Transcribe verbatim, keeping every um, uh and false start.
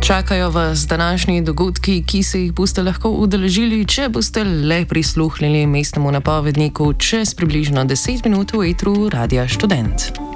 Čakajo vas današnji dogodki, ki se jih boste lahko udeležili, če boste le prisluhnili mestnemu napovedniku čez približno deset minut v etru Radia Študent.